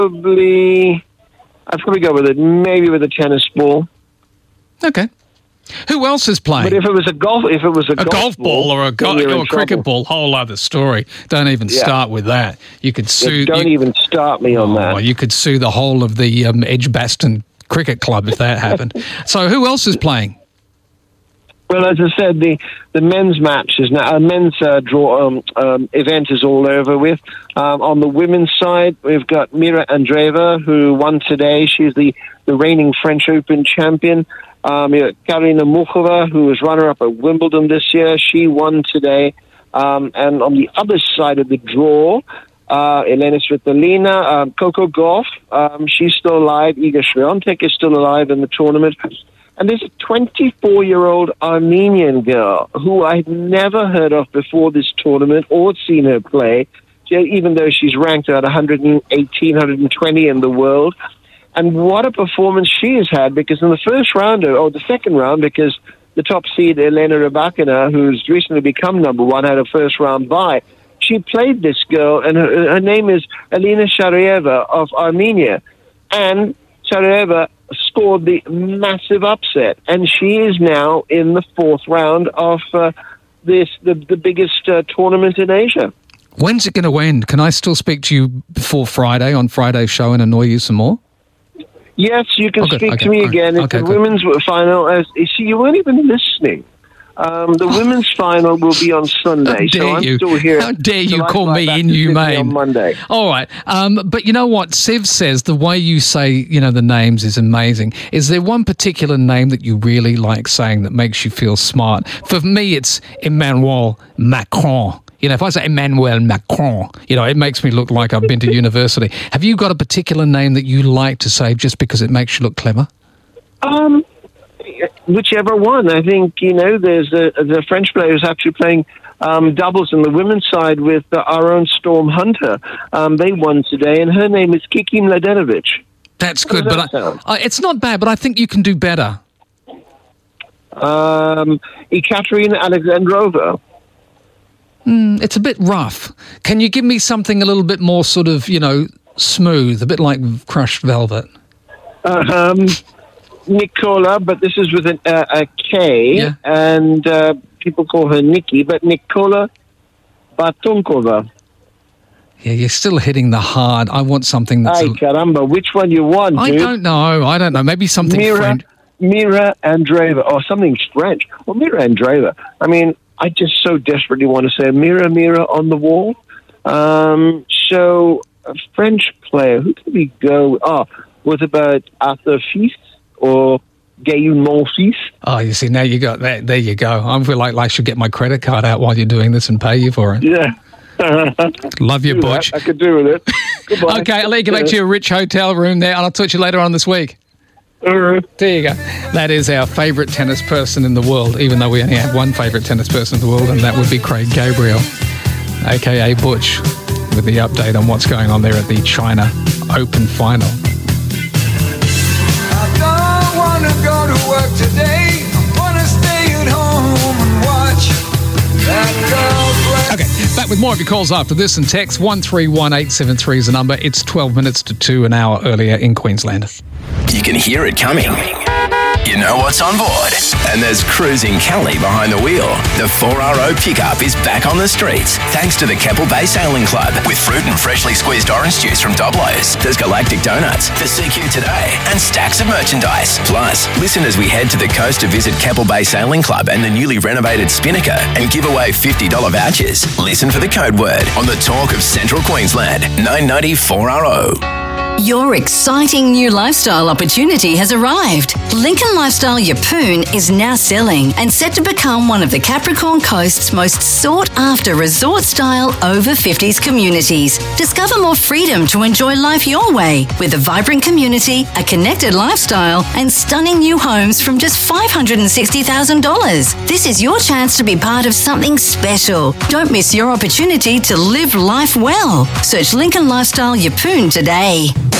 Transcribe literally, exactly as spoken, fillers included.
Probably, I'd probably go with it, maybe with a tennis ball. Okay. Who else is playing? But if it was a golf, if it was a, a golf, golf ball, ball or a, go- or a cricket ball, whole other story. Don't even yeah. start with that. You could sue. Yeah, don't you, even start me on oh, that. You could sue the whole of the um, Edgbaston Cricket Club if that happened. So who else is playing? Well, as I said, the, the men's match is now, a men's uh, draw um, um, event is all over with. Um, on the women's side, we've got Mira Andreeva, who won today. She's the, the reigning French Open champion. Um, Karina Muchova, who was runner-up at Wimbledon this year. She won today. Um, and on the other side of the draw, uh, Elena Svitolina, um, Coco Gauff, um, she's still alive. Iga Swiatek is still alive in the tournament. And there's a twenty-four-year-old Armenian girl who I'd never heard of before this tournament or seen her play, even though she's ranked at one eighteen, one twenty in the world. And what a performance she has had, because in the first round, or the second round, because the top seed, Elena Rybakina, who's recently become number one, had a first-round bye. She played this girl, and her, her name is Alina Sharaeva of Armenia. And Sharaeva scored the massive upset, and she is now in the fourth round of uh, this the, the biggest uh, tournament in Asia. When's it going to end? Can I still speak to you before Friday, on Friday's show, and annoy you some more? Yes, you can okay, speak okay, to me okay, again. It's okay, the good. women's final. As you see, you weren't even listening. Um, the women's final will be on Sunday, How dare so I'm you. still here. How dare you so call me inhumane on Monday? All right, um, but you know what? Siv says the way you say, you know, the names is amazing. Is there one particular name that you really like saying that makes you feel smart? For me, it's Emmanuel Macron. You know, if I say Emmanuel Macron, you know, it makes me look like I've been to university. Have you got a particular name that you like to say just because it makes you look clever? Um, whichever one. I think, you know, there's a, the French player who's actually playing um, doubles on the women's side with uh, our own Storm Hunter. Um, they won today, and her name is Kiki Mladenovic. That's How good, does but that I, I, it's not bad, but I think you can do better. Um, Ekaterina Alexandrova. Mm, it's a bit rough. Can you give me something a little bit more sort of, you know, smooth, a bit like crushed velvet? Uh, um, Nicola, but this is with an, uh, a K, yeah. and uh, people call her Nikki, but Nicola Batunkova. Yeah, you're still hitting the hard. I want something that's... Ay, a... caramba, which one you want, I dude? don't know. I don't know. Maybe something Mira, French. Mira Andreeva, or something French. Well, Mira Andreeva. I mean, I just so desperately want to say Mira, Mira on the wall. Um, so, a French player, who can we go? Oh, what about Arthur Fils or Gaël Monfils? Oh, you see, now you got that. There you go. I feel like I should get my credit card out while you're doing this and pay you for it. Yeah. Love you, Butch. I could do with it. Goodbye. Okay, I'll let you get back to your rich hotel room there, and I'll talk to you later on this week. All right. There you go. That is our favourite tennis person in the world, even though we only have one favourite tennis person in the world, and that would be Craig Gabriel, a k a. Butch, with the update on what's going on there at the China Open Final. I don't want to go to work today. I want to stay at home and watch that girl play. Okay, back with more of your calls after this, and text one three one eight seven three is the number. It's twelve minutes to two, an hour earlier in Queensland. You can hear it coming. You know what's on board. And there's Cruising Kelly behind the wheel. The four R O pickup is back on the streets thanks to the Keppel Bay Sailing Club with fruit and freshly squeezed orange juice from Doblo's. There's Galactic Donuts, the C Q Today, and stacks of merchandise. Plus, listen as we head to the coast to visit Keppel Bay Sailing Club and the newly renovated Spinnaker and give away fifty dollars vouchers. Listen for the code word on the talk of Central Queensland, nine ninety four R O. Your exciting new lifestyle opportunity has arrived. Lincoln Lifestyle Yeppoon is now selling and set to become one of the Capricorn Coast's most sought-after resort-style over fifties communities. Discover more freedom to enjoy life your way with a vibrant community, a connected lifestyle, and stunning new homes from just five hundred sixty thousand dollars. This is your chance to be part of something special. Don't miss your opportunity to live life well. Search Lincoln Lifestyle Yeppoon today.